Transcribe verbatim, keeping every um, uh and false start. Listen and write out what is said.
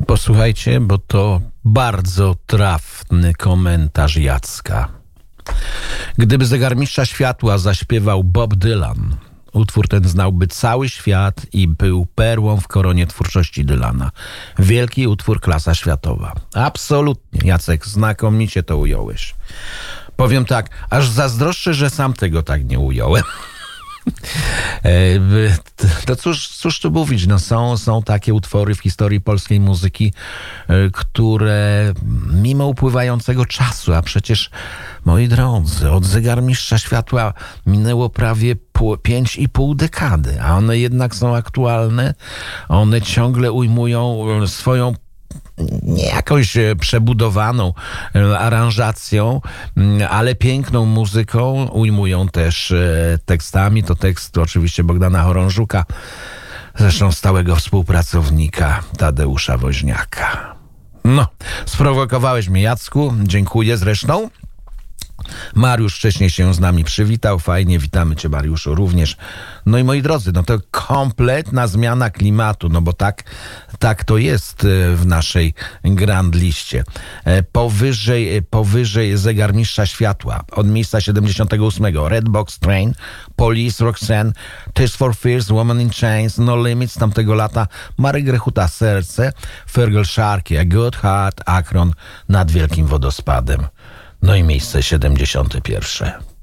Posłuchajcie, bo to bardzo trafny komentarz Jacka. Gdyby Zegarmistrza Światła zaśpiewał Bob Dylan, utwór ten znałby cały świat i był perłą w koronie twórczości Dylana. Wielki utwór, klasa światowa. Absolutnie, Jacek, znakomicie to ująłeś. Powiem tak, aż zazdroszczę, że sam tego tak nie ująłem. To cóż, cóż tu mówić, no są, są takie utwory w historii polskiej muzyki, które mimo upływającego czasu, a przecież, moi drodzy, od Zegarmistrza Światła minęło prawie pięć i pół dekady, a one jednak są aktualne, one ciągle ujmują swoją nie jakąś przebudowaną aranżacją, ale piękną muzyką, ujmują też tekstami. To tekst oczywiście Bogdana Chorążuka, zresztą stałego współpracownika Tadeusza Woźniaka. No, sprowokowałeś mnie, Jacku, dziękuję zresztą. Mariusz wcześniej się z nami przywitał, fajnie, witamy Cię, Mariuszu, również. No i moi drodzy, no to kompletna zmiana klimatu, no bo tak, tak to jest w naszej grand liście. Powyżej, powyżej Zegarmistrza Światła, od miejsca siedemdziesiątego ósmego, Red Box Train, Police, Roxanne, Tears for Fears, Woman in Chains, No Limits z tamtego lata, Marek Grechuta, Serce, Fergal Sharkey, A Good Heart, Akron, Nad Wielkim Wodospadem. No i miejsce siedemdziesiąte pierwsze.